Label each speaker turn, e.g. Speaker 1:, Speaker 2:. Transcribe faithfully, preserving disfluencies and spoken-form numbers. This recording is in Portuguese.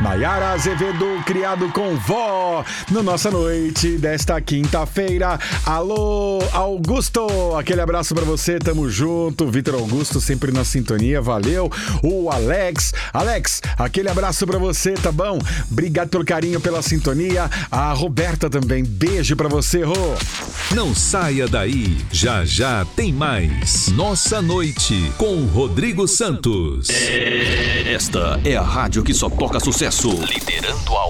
Speaker 1: Maiara Azevedo, criado com vó, no nossa noite desta quinta-feira. Alô, Augusto, aquele abraço pra você, tamo junto. Vitor Augusto sempre na sintonia, valeu. O Alex, Alex, aquele abraço pra você, tá bom? Obrigado pelo carinho, pela sintonia. A Roberta também, beijo pra você, Rô.
Speaker 2: Não saia daí, já já tem mais. Nossa Noite, com Rodrigo Santos.
Speaker 3: Esta é a rádio que só toca sucesso. Liderando a